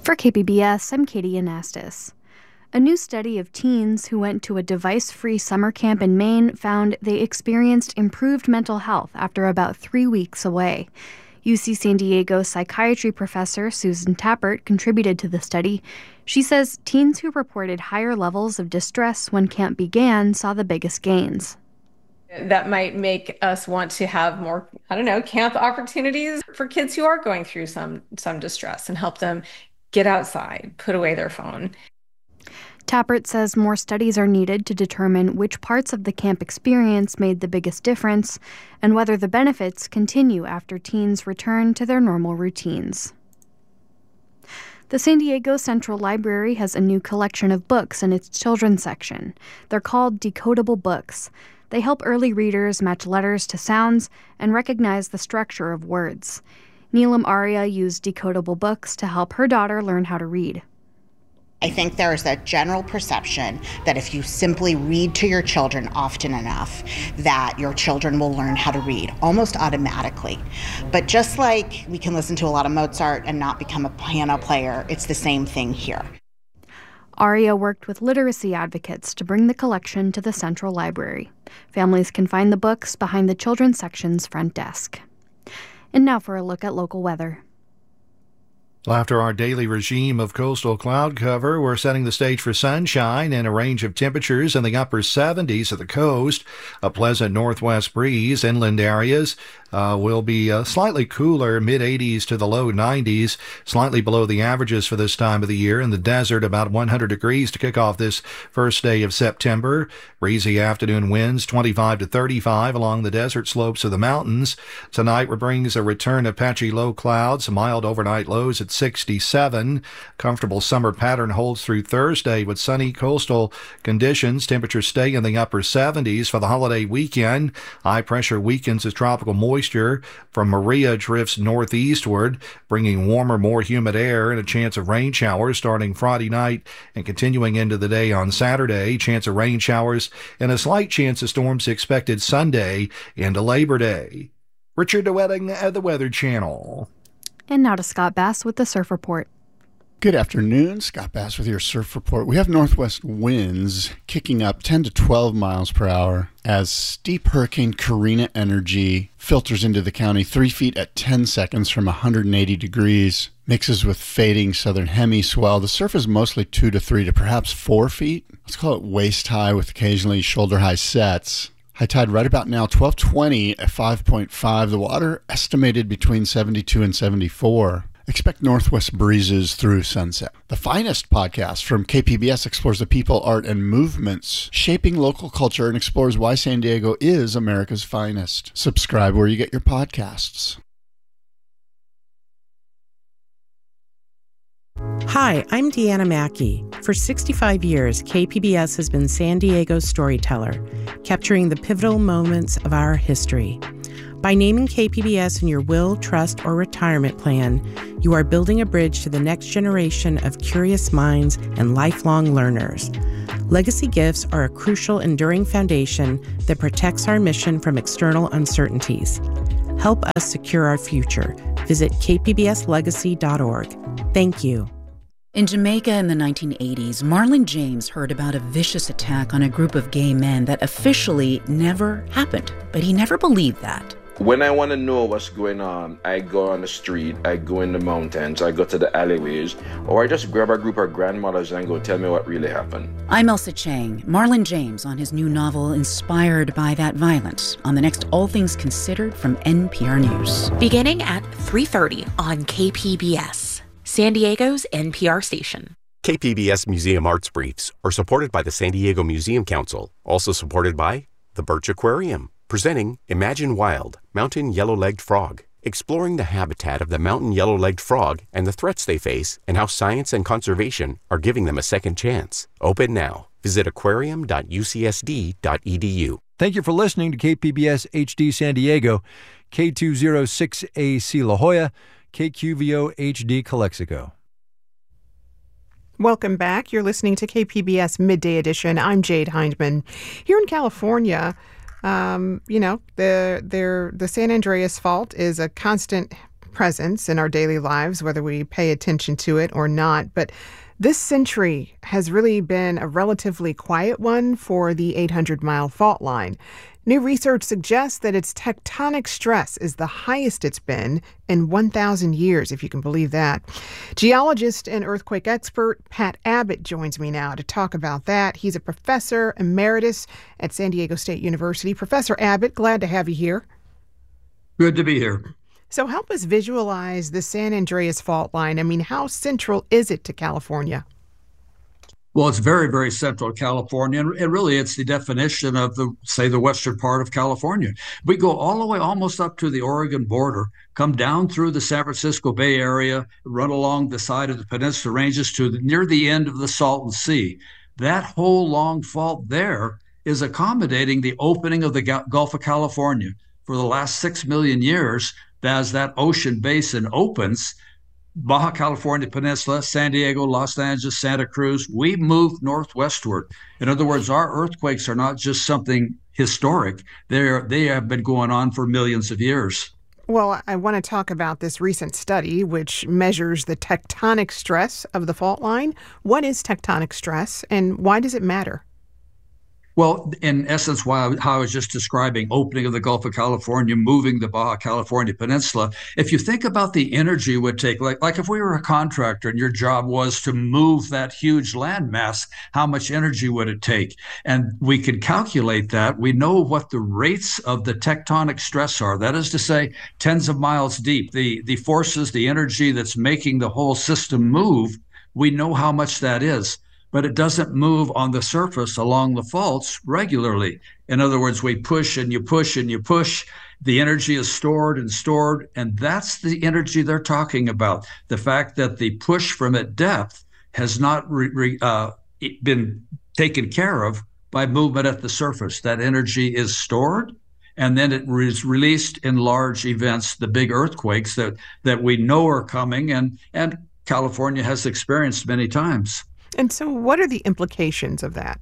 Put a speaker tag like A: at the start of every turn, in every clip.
A: For KPBS, I'm Katie Anastas. A new study of teens who went to a device-free summer camp in Maine found they experienced improved mental health after about 3 weeks away. UC San Diego psychiatry professor Susan Tappert contributed to the study. She says teens who reported higher levels of distress when camp began saw the biggest gains.
B: That might make us want to have more, camp opportunities for kids who are going through some distress and help them get outside, put away their phone.
A: Tappert says more studies are needed to determine which parts of the camp experience made the biggest difference and whether the benefits continue after teens return to their normal routines. The San Diego Central Library has a new collection of books in its children's section. They're called decodable books. They help early readers match letters to sounds and recognize the structure of words. Neelam Arya used decodable books to help her daughter learn how to read.
C: I think there is a general perception that if you simply read to your children often enough, that your children will learn how to read almost automatically. But just like we can listen to a lot of Mozart and not become a piano player, it's the same thing here.
A: Arya worked with literacy advocates to bring the collection to the Central Library. Families can find the books behind the children's section's front desk. And now for a look at local weather.
D: Well, after our daily regime of coastal cloud cover, we're setting the stage for sunshine and a range of temperatures in the upper 70s at the coast. A pleasant northwest breeze. Inland areas will be slightly cooler, mid-80s to the low 90s, slightly below the averages for this time of the year. In the desert, about 100 degrees to kick off this first day of September. Breezy afternoon winds, 25 to 35 along the desert slopes of the mountains. Tonight brings a return of patchy low clouds, mild overnight lows at 67. Comfortable summer pattern holds through Thursday with sunny coastal conditions. Temperatures stay in the upper 70s for the holiday weekend. High pressure weakens as tropical moisture from Maria drifts northeastward, bringing warmer, more humid air and a chance of rain showers starting Friday night and continuing into the day on Saturday. Chance of rain showers and a slight chance of storms expected Sunday into Labor Day. Richard DeWetting at the Weather Channel.
A: And now to Scott Bass with the Surf Report.
E: Good afternoon, Scott Bass with your Surf Report. We have northwest winds kicking up 10 to 12 miles per hour as steep Hurricane Carina energy filters into the county 3 feet at 10 seconds from 180 degrees, mixes with fading southern hemi swell. The surf is mostly 2 to 3 to perhaps 4 feet. Let's call it waist high with occasionally shoulder high sets. High tide right about now, 12:20 at 5.5. The water estimated between 72 and 74. Expect northwest breezes through sunset. The Finest podcast from KPBS explores the people, art, and movements shaping local culture and explores why San Diego is America's finest. Subscribe where you get your podcasts.
F: Hi, I'm Deanna Mackey. For 65 years, KPBS has been San Diego's storyteller, capturing the pivotal moments of our history. By naming KPBS in your will, trust, or retirement plan, you are building a bridge to the next generation of curious minds and lifelong learners. Legacy gifts are a crucial, enduring foundation that protects our mission from external uncertainties. Help us secure our future. Visit kpbslegacy.org. Thank you.
G: In Jamaica in the 1980s, Marlon James heard about a vicious attack on a group of gay men that officially never happened, but he never believed that.
H: When I want to know what's going on, I go on the street, I go in the mountains, I go to the alleyways, or I just grab a group of grandmothers and go tell me what really happened.
G: I'm Elsa Chang, Marlon James on his new novel inspired by that violence on the next All Things Considered from NPR News.
I: Beginning at 3:30 on KPBS, San Diego's NPR station.
J: KPBS Museum Arts Briefs are supported by the San Diego Museum Council, also supported by the Birch Aquarium, presenting Imagine Wild, Mountain Yellow-Legged Frog, exploring the habitat of the mountain yellow-legged frog and the threats they face and how science and conservation are giving them a second chance. Open now. Visit aquarium.ucsd.edu.
K: Thank you for listening to KPBS HD San Diego, K206AC La Jolla, KQVO HD Calexico.
L: Welcome back. You're listening to KPBS Midday Edition. I'm Jade Hindman. Here in California, the San Andreas Fault is a constant presence in our daily lives, whether we pay attention to it or not. But this century has really been a relatively quiet one for the 800-mile fault line. New research suggests that its tectonic stress is the highest it's been in 1,000 years, if you can believe that. Geologist and earthquake expert Pat Abbott joins me now to talk about that. He's a professor emeritus at San Diego State University. Professor Abbott, glad to have you here.
M: Good to be here.
L: So help us visualize the San Andreas fault line. I mean, how central is it to California?
M: Well, it's very, very central to California, and really it's the definition of the western part of California. We go all the way almost up to the Oregon border, come down through the San Francisco Bay Area, run along the side of the Peninsula Ranges to near the end of the Salton Sea. That whole long fault there is accommodating the opening of the Gulf of California. For the last 6 million years, as that ocean basin opens, Baja California Peninsula, San Diego, Los Angeles, Santa Cruz, we move northwestward. In other words, our earthquakes are not just something historic. They have been going on for millions of years.
L: Well, I want to talk about this recent study, which measures the tectonic stress of the fault line. What is tectonic stress, and why does it matter?
M: Well, in essence, how I was just describing opening of the Gulf of California, moving the Baja California Peninsula, if you think about the energy it would take, like if we were a contractor and your job was to move that huge landmass, how much energy would it take? And we can calculate that. We know what the rates of the tectonic stress are. That is to say, tens of miles deep, the forces, the energy that's making the whole system move, we know how much that is. But it doesn't move on the surface along the faults regularly. In other words, we push and you push and you push. The energy is stored, and that's the energy they're talking about. The fact that the push from at depth has not been taken care of by movement at the surface. That energy is stored, and then it is released in large events, the big earthquakes that we know are coming, and California has experienced many times.
L: And so what are the implications of that?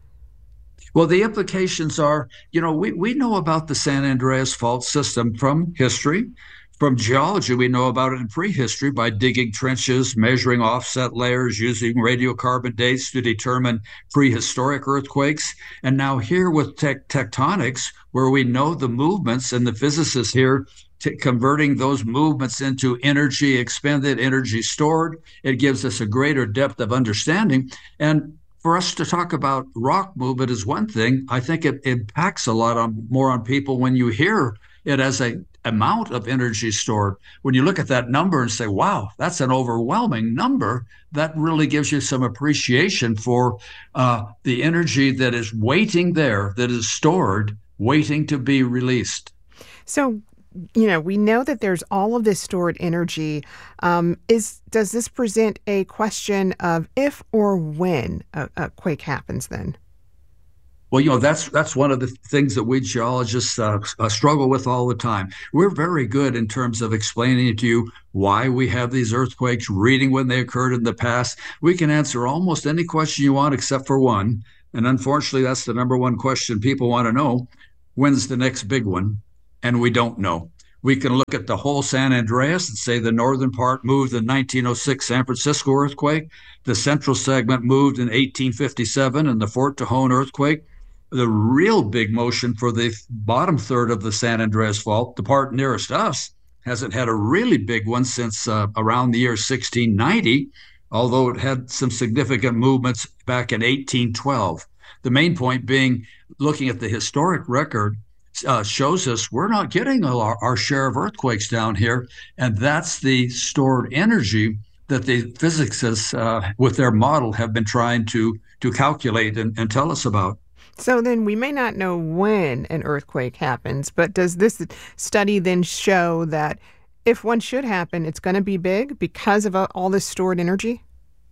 M: Well, the implications are, we know about the San Andreas fault system from history. From geology, we know about it in prehistory by digging trenches, measuring offset layers, using radiocarbon dates to determine prehistoric earthquakes. And now here with tectonics, where we know the movements, and the physicists here converting those movements into energy expended, energy stored. It gives us a greater depth of understanding. And for us to talk about rock movement is one thing. I think it impacts a lot more on people when you hear it as an amount of energy stored. When you look at that number and say, wow, that's an overwhelming number, that really gives you some appreciation for the energy that is waiting there, that is stored, waiting to be released.
L: So, we know that there's all of this stored energy. Does this present a question of if or when a quake happens then?
M: Well, that's one of the things that we geologists struggle with all the time. We're very good in terms of explaining to you why we have these earthquakes, reading when they occurred in the past. We can answer almost any question you want except for one. And unfortunately, that's the number one question people want to know. When's the next big one? And we don't know. We can look at the whole San Andreas and say the northern part moved in 1906 San Francisco earthquake. The central segment moved in 1857 in the Fort Tejon earthquake. The real big motion for the bottom third of the San Andreas fault, the part nearest us, hasn't had a really big one since around the year 1690, although it had some significant movements back in 1812. The main point being, looking at the historic record, shows us we're not getting our share of earthquakes down here, and that's the stored energy that the physicists with their model have been trying to calculate and tell us about.
L: So then we may not know when an earthquake happens, but does this study then show that if one should happen, it's going to be big because of all this stored energy?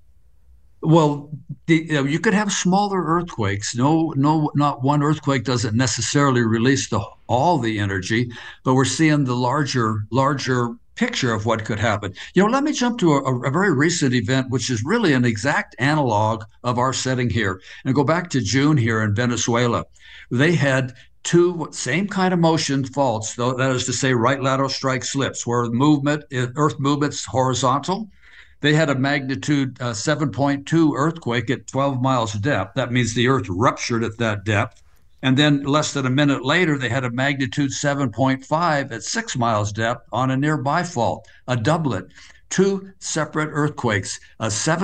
M: Well, you could have smaller earthquakes. Not one earthquake doesn't necessarily release all the energy, but we're seeing the larger picture of what could happen. Let me jump to a very recent event, which is really an exact analog of our setting here, and go back to June here in Venezuela. They had two same kind of motion faults, though, that is to say right lateral strike slips, where Earth movement's horizontal. They had a magnitude 7.2 earthquake at 12 miles depth. That means the Earth ruptured at that depth. And then less than a minute later, they had a magnitude 7.5 at 6 miles depth on a nearby fault, a doublet. Two separate earthquakes, a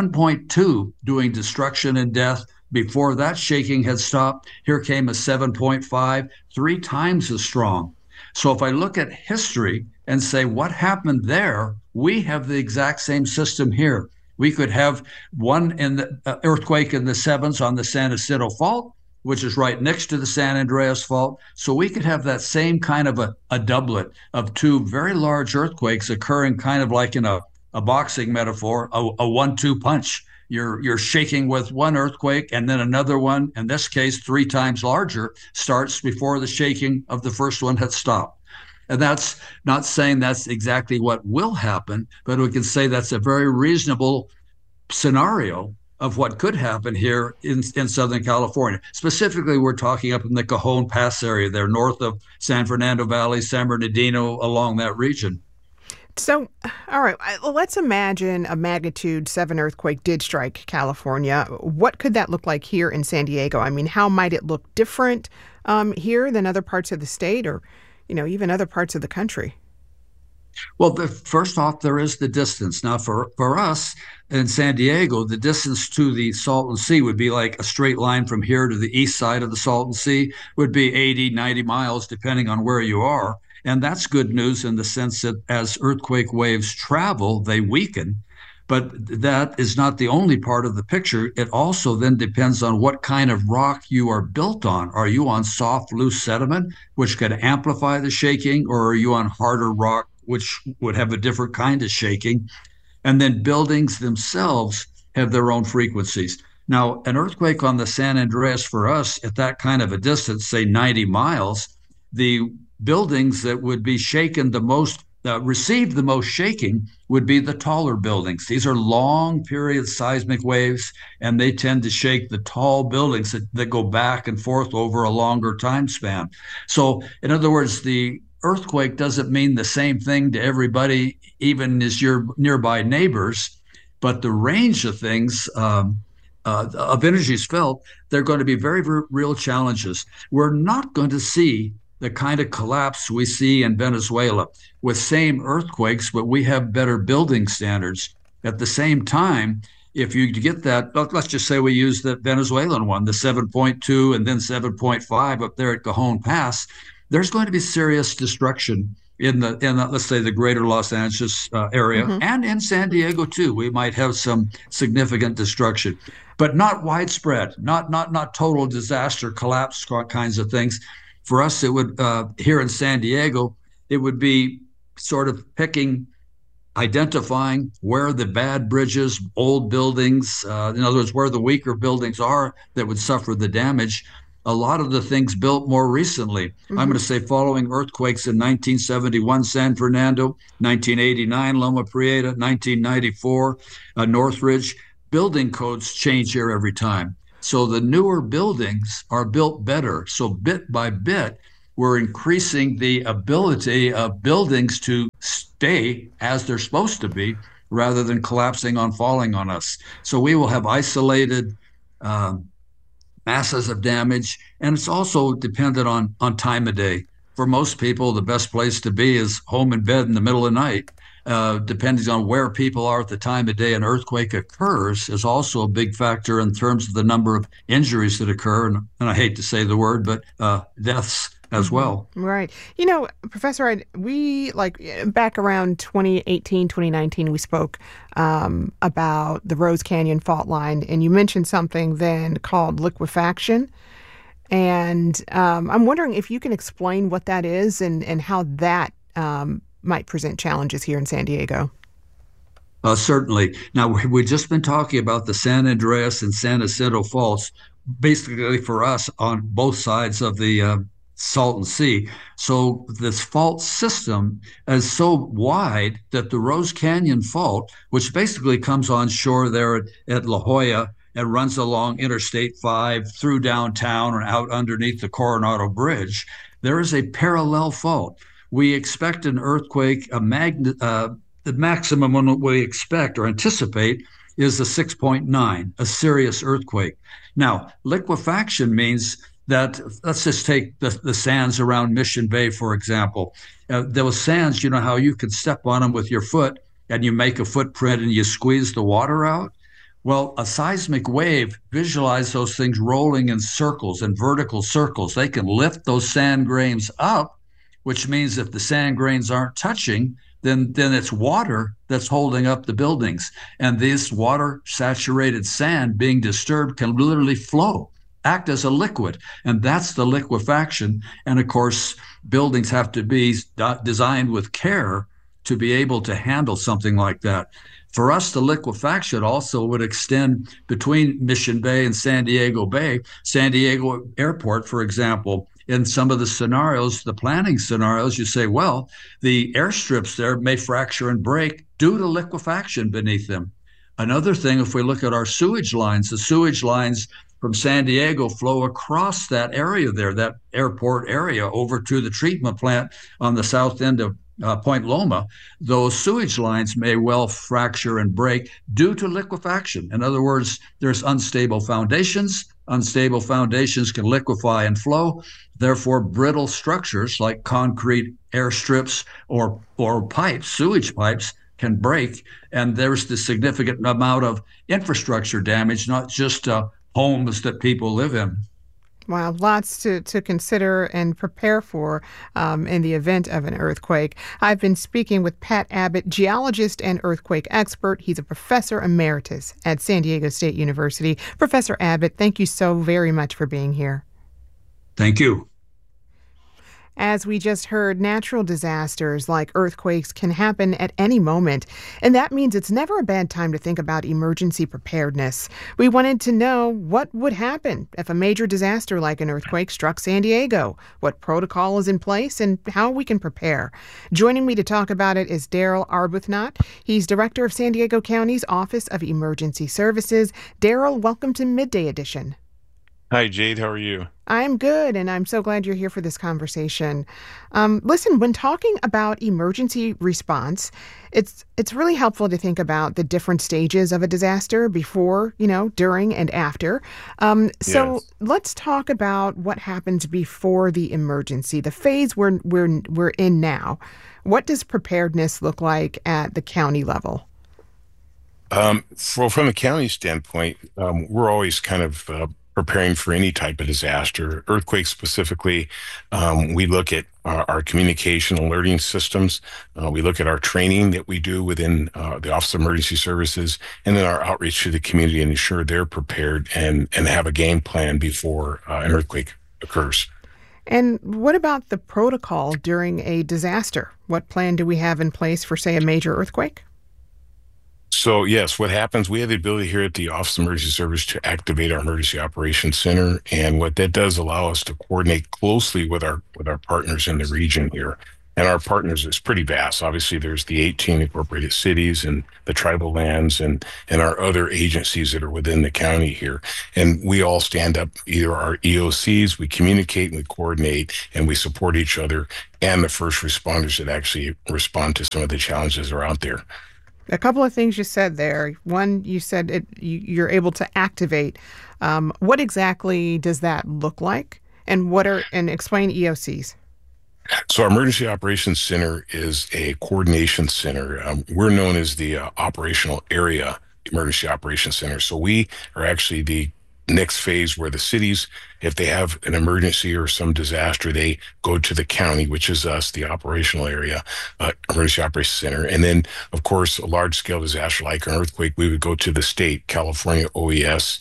M: 7.2 doing destruction and death. Before that shaking had stopped, here came a 7.5, 3 times as strong. So if I look at history and say what happened there, we have the exact same system here. We could have one in the earthquake in the 7s on the San Jacinto Fault, which is right next to the San Andreas Fault. So we could have that same kind of a doublet of two very large earthquakes occurring kind of like in a boxing metaphor, a 1-2 punch. You're shaking with one earthquake, and then another one, in this case 3 times larger, starts before the shaking of the first one had stopped. And that's not saying that's exactly what will happen, but we can say that's a very reasonable scenario of what could happen here in Southern California. Specifically, we're talking up in the Cajon Pass area there, north of San Fernando Valley, San Bernardino, along that region.
L: So, all right, let's imagine a magnitude 7 earthquake did strike California. What could that look like here in San Diego? I mean, how might it look different here than other parts of the state or, even other parts of the country?
M: Well, first off, there is the distance. Now, for us in San Diego, the distance to the Salton Sea would be like a straight line from here to the east side of the Salton Sea, would be 80, 90 miles, depending on where you are. And that's good news in the sense that as earthquake waves travel, they weaken. But that is not the only part of the picture. It also then depends on what kind of rock you are built on. Are you on soft, loose sediment, which could amplify the shaking, or are you on harder rock, which would have a different kind of shaking? And then buildings themselves have their own frequencies. Now, an earthquake on the San Andreas for us at that kind of a distance, say 90 miles, the buildings that would be shaken the most, received the most shaking, would be the taller buildings. These are long period seismic waves, and they tend to shake the tall buildings that go back and forth over a longer time span. So, in other words, the earthquake doesn't mean the same thing to everybody, even as your nearby neighbors, but the range of things of energies felt, they're going to be very, very real challenges. We're not going to see the kind of collapse we see in Venezuela with same earthquakes, but we have better building standards. At the same time, if you get that, let's just say we use the Venezuelan one, the 7.2 and then 7.5 up there at Cajon Pass, there's going to be serious destruction in the let's say the greater Los Angeles area, and in San Diego too. We might have some significant destruction, but not widespread, not total disaster, collapse kinds of things. For us, it would, here in San Diego, it would be sort of identifying where the bad bridges, old buildings, in other words, where the weaker buildings are that would suffer the damage. A lot of the things built more recently, I'm going to say following earthquakes in 1971, San Fernando, 1989, Loma Prieta, 1994, Northridge, building codes change here every time. So the newer buildings are built better. So bit by bit, we're increasing the ability of buildings to stay as they're supposed to be rather than collapsing on falling on us. So we will have isolated masses of damage. And it's also dependent on time of day. For most people, the best place to be is home in bed in the middle of the night. Depending on where people are at the time of day an earthquake occurs is also a big factor in terms of the number of injuries that occur. And I hate to say the word, but deaths as well.
L: Right. Professor, we back around 2018, 2019, we spoke about the Rose Canyon fault line, and you mentioned something then called liquefaction. And I'm wondering if you can explain what that is and how that might present challenges here in San Diego.
M: Certainly. Now, we've just been talking about the San Andreas and San Jacinto faults, basically for us on both sides of the Salton Sea. So this fault system is so wide that the Rose Canyon fault, which basically comes on shore there at La Jolla and runs along Interstate 5 through downtown and out underneath the Coronado Bridge, there is a parallel fault. We expect an earthquake, the maximum one we expect or anticipate is a 6.9, a serious earthquake. Now, liquefaction means that, let's just take the sands around Mission Bay, for example. Those sands, you know how you can step on them with your foot and you make a footprint and you squeeze the water out? Well, a seismic wave, visualize those things rolling in circles and vertical circles. They can lift those sand grains up, which means if the sand grains aren't touching, then it's water that's holding up the buildings. And this water-saturated sand being disturbed can literally flow, act as a liquid. And that's the liquefaction. And of course, buildings have to be designed with care to be able to handle something like that. For us, the liquefaction also would extend between Mission Bay and San Diego Bay. San Diego Airport, for example, in some of the scenarios, the planning scenarios, you say, well, the airstrips there may fracture and break due to liquefaction beneath them. Another thing, if we look at our sewage lines, the sewage lines from San Diego flow across that area there, that airport area, over to the treatment plant on the south end of Point Loma. Those sewage lines may well fracture and break due to liquefaction. In other words, there's unstable foundations. Unstable foundations can liquefy and flow. Therefore, brittle structures like concrete airstrips or pipes, sewage pipes, can break. And there's the significant amount of infrastructure damage, not just homes that people live in.
L: Wow, lots to consider and prepare for in the event of an earthquake. I've been speaking with Pat Abbott, geologist and earthquake expert. He's a professor emeritus at San Diego State University. Professor Abbott, thank you so very much for being here.
M: Thank you.
L: As we just heard, natural disasters like earthquakes can happen at any moment, and that means it's never a bad time to think about emergency preparedness. We wanted to know what would happen if a major disaster like an earthquake struck San Diego, what protocol is in place, and how we can prepare. Joining me to talk about it is Daryl Arbuthnot. He's director of San Diego County's Office of Emergency Services. Daryl, welcome to Midday Edition.
N: Hi, Jade. How are you?
L: I'm good, and I'm so glad you're here for this conversation. Listen, when talking about emergency response, it's really helpful to think about the different stages of a disaster before, during, and after. So let's talk about what happens before the emergency, the phase we're in now. What does preparedness look like at the county level?
N: From the county standpoint, we're always kind of preparing for any type of disaster. Earthquakes specifically, we look at our communication alerting systems. We look at our training that we do within the Office of Emergency Services, and then our outreach to the community and ensure they're prepared and have a game plan before an earthquake occurs.
L: And what about the protocol during a disaster? What plan do we have in place for, say, a major earthquake?
N: So yes, what happens, we have the ability here at the Office of Emergency Service to activate our Emergency Operations Center. And what that does allow us to coordinate closely with our partners in the region here. And our partners is pretty vast. Obviously, there's the 18 incorporated cities and the tribal lands and our other agencies that are within the county here. And we all stand up, either our EOCs, we communicate and we coordinate and we support each other and the first responders that actually respond to some of the challenges that are out there.
L: A couple of things you said there. One, you said you're able to activate. What exactly does that look like? And explain EOCs.
N: So our Emergency Operations Center is a coordination center. We're known as the Operational Area Emergency Operations Center. So we are actually the next phase where the cities, if they have an emergency or some disaster, they go to the county, which is us, the operational area, Emergency Operations Center. And then, of course, a large-scale disaster like an earthquake, we would go to the state, California OES,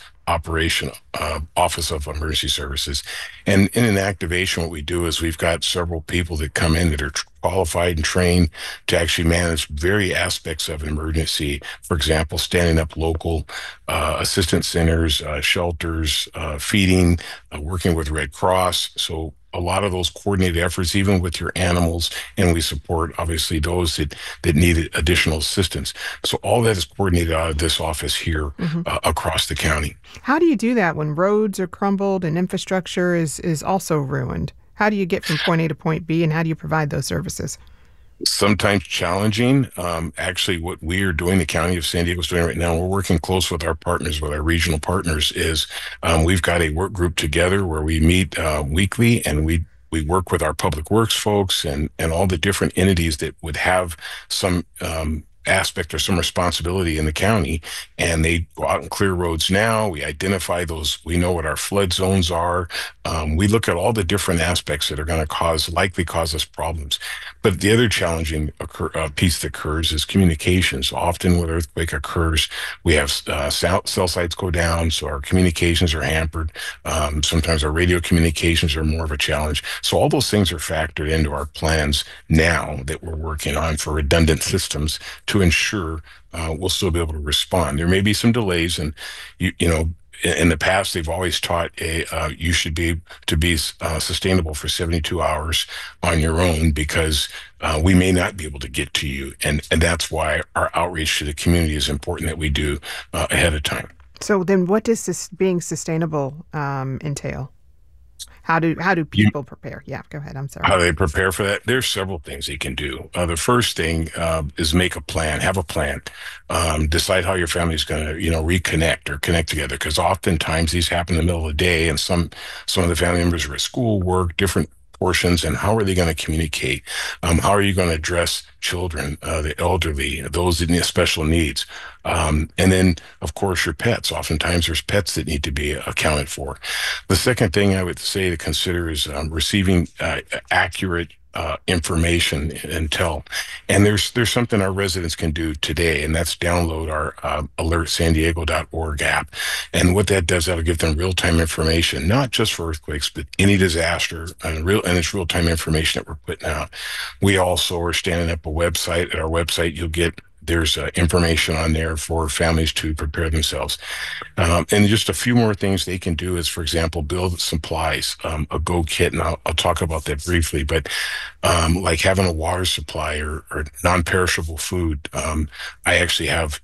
N: Office of Emergency Services. And in an activation, what we do is we've got several people that come in that are qualified and trained to actually manage various aspects of an emergency. For example, standing up local assistance centers, shelters, feeding, working with Red Cross. So a lot of those coordinated efforts, even with your animals, and we support obviously those that need additional assistance. So all that is coordinated out of this office here across the county.
L: How do you do that when roads are crumbled and infrastructure is also ruined? How do you get from point A to point B, and how do you provide those services?
N: Sometimes challenging. Actually, what we are doing, the County of San Diego is doing right now, we're working close with our partners, with our regional partners, is we've got a work group together where we meet weekly, and we work with our public works folks and all the different entities that would have some aspect or some responsibility in the county, and they go out and clear roads now. We identify those. We know what our flood zones are. We look at all the different aspects that are going to likely cause us problems. But the other challenging piece that occurs is communications. Often when earthquake occurs, we have cell sites go down, so our communications are hampered. Sometimes our radio communications are more of a challenge. So all those things are factored into our plans now that we're working on for redundant systems to ensure we'll still be able to respond. There may be some delays, and you know, in the past, they've always taught you should be sustainable for 72 hours on your own, because we may not be able to get to you. And that's why our outreach to the community is important that we do ahead of time.
L: So then what does this being sustainable entail? How do people prepare? Yeah, go ahead. I'm sorry.
N: How do they prepare for that? There's several things they can do. The first thing is make a plan, have a plan. Decide how your family is going to, reconnect or connect together. Because oftentimes these happen in the middle of the day, and some of the family members are at school, work, different portions, and how are they going to communicate? How are you going to address children, the elderly, those that need special needs? And then, of course, your pets. Oftentimes there's pets that need to be accounted for. The second thing I would say to consider is receiving accurate information, intel. And there's something our residents can do today, and that's download our alertsandiego.org app. And what that does, that'll give them real-time information, not just for earthquakes, but any disaster, and it's real-time information that we're putting out. We also are standing up a website. At our website, there's information on there for families to prepare themselves. And just a few more things they can do is, for example, build supplies, a Go kit, and I'll talk about that briefly, but like having a water supply or non-perishable food. I actually have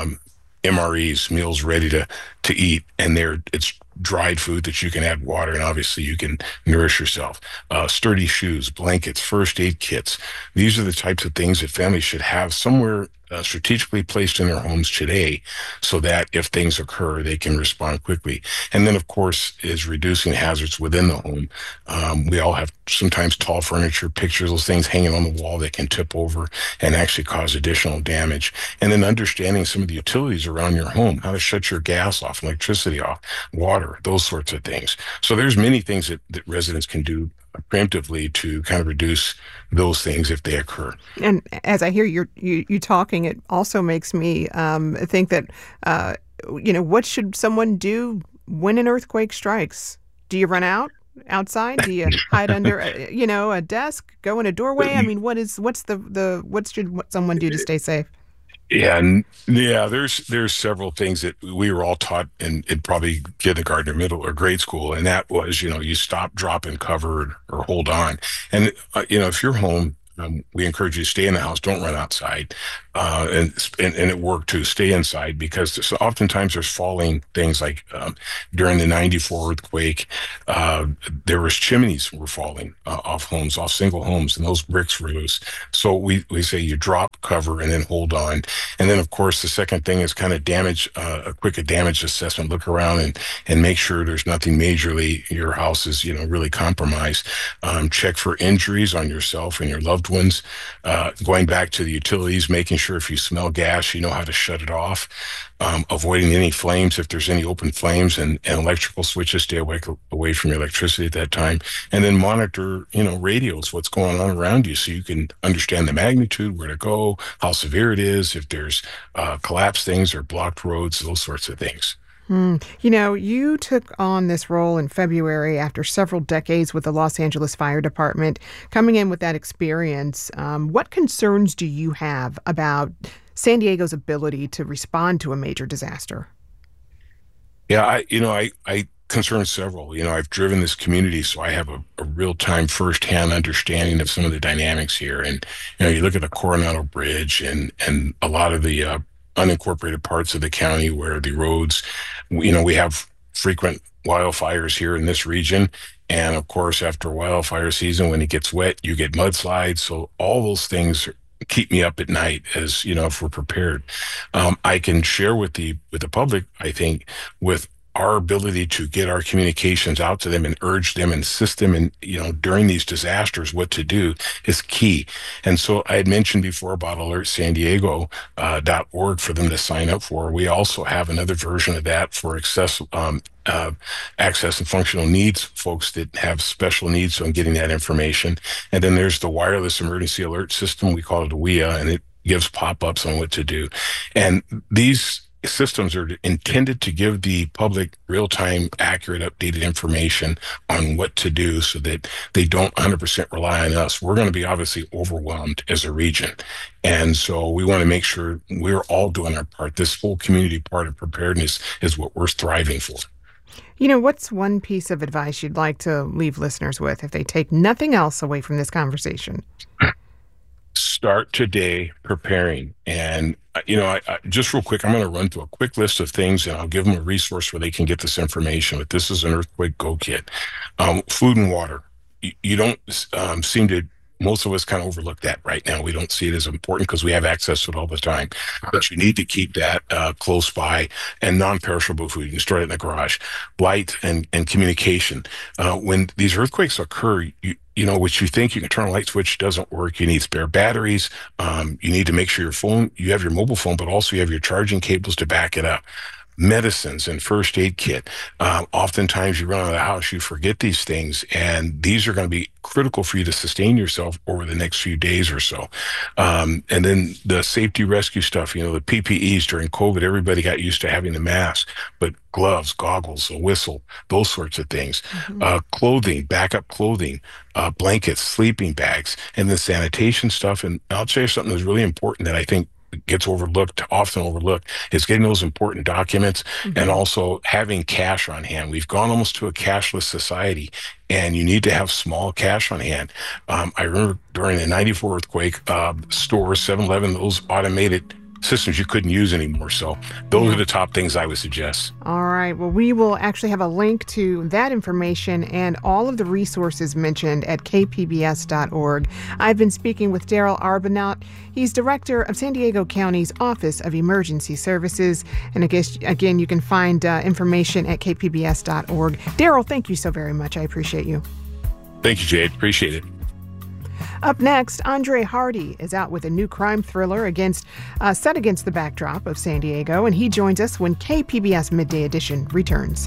N: MREs, meals ready to eat, and it's dried food that you can add water, and obviously you can nourish yourself. Sturdy shoes, blankets, first aid kits. These are the types of things that families should have somewhere strategically placed in their homes today, so that if things occur, they can respond quickly. And then, of course, is reducing hazards within the home. We all have sometimes tall furniture, pictures, those things hanging on the wall that can tip over and actually cause additional damage. And then understanding some of the utilities around your home, how to shut your gas off, electricity off, water, those sorts of things. So there's many things that residents can do preemptively to kind of reduce those things if they occur.
L: And as I hear you talking, it also makes me think that, what should someone do when an earthquake strikes? Do you run outside? Do you hide under, a desk, go in a doorway? I mean, what should someone do to stay safe?
N: There's several things that we were all taught in probably kindergarten or middle or grade school, and that was, you stop, drop, and cover or hold on. And if you're home, we encourage you to stay in the house. Don't run outside, and at work too. Stay inside, because oftentimes there's falling things like during the '94 earthquake, there was chimneys were falling off homes, off single homes, and those bricks were loose. So we say you drop, cover, and then hold on. And then, of course, the second thing is kind of a quick damage assessment. Look around and make sure there's nothing majorly your house is really compromised. Check for injuries on yourself and your loved ones. Going back to the utilities, making sure if you smell gas, you know how to shut it off. Avoiding any flames if there's any open flames, and electrical switches. Stay away from your electricity at that time. And then monitor, radios, what's going on around you, so you can understand the magnitude, where to go, how severe it is, if there's collapsed things or blocked roads, those sorts of things.
L: You took on this role in February after several decades with the Los Angeles Fire Department. Coming in with that experience, what concerns do you have about San Diego's ability to respond to a major disaster?
N: Yeah, I concerns several. I've driven this community, so I have a real-time, first-hand understanding of some of the dynamics here. And, you look at the Coronado Bridge and a lot of the unincorporated parts of the county where the roads, we have frequent wildfires here in this region. And of course, after wildfire season, when it gets wet, you get mudslides. So all those things keep me up at night as, if we're prepared. I can share with the public, I think, with our ability to get our communications out to them and urge them and assist them in, during these disasters, what to do is key. And so I had mentioned before about alertsandiego.org for them to sign up for. We also have another version of that for access and functional needs folks that have special needs on getting that information. And then there's the wireless emergency alert system. We call it WEA, and it gives pop-ups on what to do. And these systems are intended to give the public real-time, accurate, updated information on what to do so that they don't 100% rely on us. We're going to be obviously overwhelmed as a region. And so we want to make sure we're all doing our part. This whole community part of preparedness is what we're striving for.
L: What's one piece of advice you'd like to leave listeners with if they take nothing else away from this conversation?
N: Start today preparing. And, I just real quick, I'm going to run through a quick list of things, and I'll give them a resource where they can get this information. But this is an Earthquake Go Kit. Food and water. You don't seem to, most of us kind of overlook that right now. We don't see it as important because we have access to it all the time. But you need to keep that close by. And non-perishable food, you can store it in the garage. Light and communication. When these earthquakes occur, what you think you can turn a light switch doesn't work. You need spare batteries. You need to make sure you have your mobile phone, but also you have your charging cables to back it up. Medicines and first aid kit. Oftentimes you run out of the house, you forget these things, and these are going to be critical for you to sustain yourself over the next few days or so. And then the safety rescue stuff, the PPEs during COVID, everybody got used to having the mask, but gloves, goggles, a whistle, those sorts of things. Mm-hmm. Clothing, backup clothing, blankets, sleeping bags, and the sanitation stuff. And I'll tell you something that's really important that I think gets often overlooked, is getting those important documents and also having cash on hand. We've gone almost to a cashless society, and you need to have small cash on hand. I remember during the 94 earthquake, stores, 7-Eleven, those automated systems you couldn't use anymore. So those are the top things I would suggest.
L: All right. Well, we will actually have a link to that information and all of the resources mentioned at kpbs.org. I've been speaking with Daryl Arbuthnot. He's director of San Diego County's Office of Emergency Services. And I guess, again, you can find information at kpbs.org. Daryl, thank you so very much. I appreciate you.
N: Thank you, Jade. Appreciate it.
L: Up next, Andre Hardy is out with a new crime thriller set against the backdrop of San Diego, and he joins us when KPBS Midday Edition returns.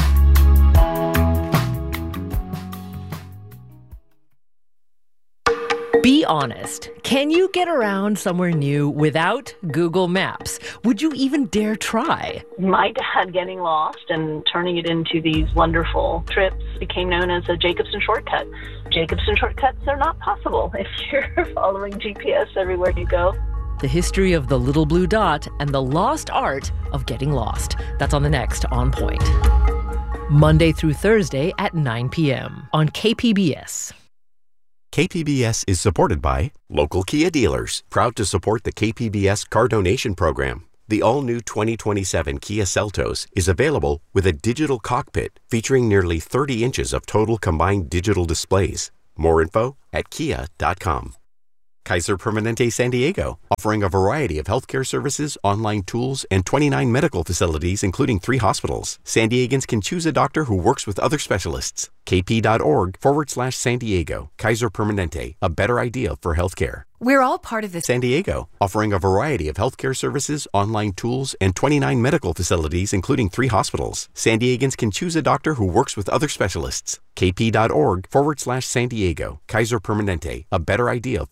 O: Be honest. Can you get around somewhere new without Google Maps? Would you even dare try?
P: My dad getting lost and turning it into these wonderful trips became known as a Jacobson shortcut. Jacobson shortcuts are not possible if you're following GPS everywhere you go.
O: The history of the little blue dot and the lost art of getting lost. That's on the next On Point. Monday through Thursday at 9 p.m. on KPBS.
J: KPBS is supported by local Kia dealers, proud to support the KPBS car donation program. The all-new 2027 Kia Seltos is available with a digital cockpit featuring nearly 30 inches of total combined digital displays. More info at kia.com. Kaiser Permanente San Diego, offering a variety of healthcare services, online tools, and 29 medical facilities, including 3 hospitals. San Diegans can choose a doctor who works with other specialists. kp.org/San Diego. Kaiser Permanente, a better idea for healthcare.
Q: We're all part of this.
J: San Diego, offering a variety of healthcare services, online tools, and 29 medical facilities, including 3 hospitals. San Diegans can choose a doctor who works with other specialists. kp.org/San Diego. Kaiser Permanente, a better idea.